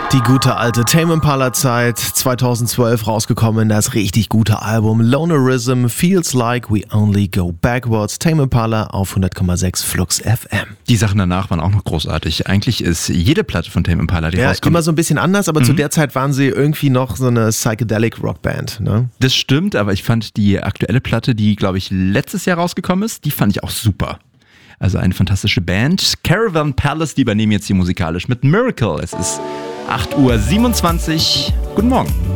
Die gute alte Tame Impala Zeit, 2012 rausgekommen, das richtig gute Album Lonerism, Feels Like We Only Go Backwards, Tame Impala auf 100,6 Flux FM. Die Sachen danach waren auch noch großartig. Eigentlich ist jede Platte von Tame Impala, die rauskommt, immer so ein bisschen anders, aber zu der Zeit waren sie irgendwie noch so eine Psychedelic Rockband, ne? Das stimmt, aber ich fand die aktuelle Platte, die glaube ich letztes Jahr rausgekommen ist, die fand ich auch super. Also eine fantastische Band. Caravan Palace, die übernehmen jetzt hier musikalisch mit Miracle. Es ist 8:27 Uhr. Guten Morgen.